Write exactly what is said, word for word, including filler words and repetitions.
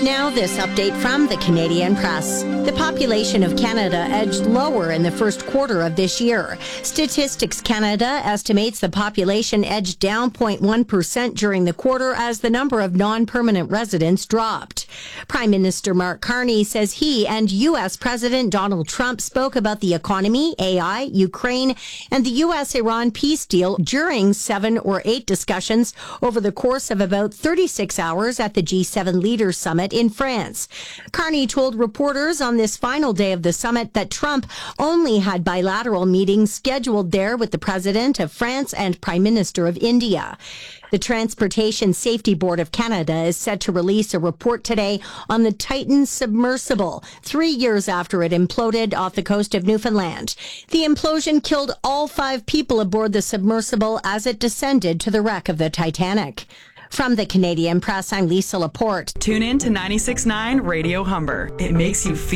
Now this update from the Canadian Press. The population of Canada edged lower in the first quarter of this year. Statistics Canada estimates the population edged down zero point one percent during the quarter as the number of non-permanent residents dropped. Prime Minister Mark Carney says he and U S President Donald Trump spoke about the economy, A I, Ukraine, and the U S Iran peace deal during seven or eight discussions over the course of about thirty-six hours at the G seven Leaders Summit in France. Carney told reporters on this final day of the summit that Trump only had bilateral meetings scheduled there with the President of France and Prime Minister of India. The Transportation Safety Board of Canada is set to release a report today on the Titan submersible, three years after it imploded off the coast of Newfoundland. The implosion killed all five people aboard the submersible as it descended to the wreck of the Titanic. From the Canadian Press, I'm Lisa Laporte. Tune in to ninety-six point nine Radio Humber. It makes you feel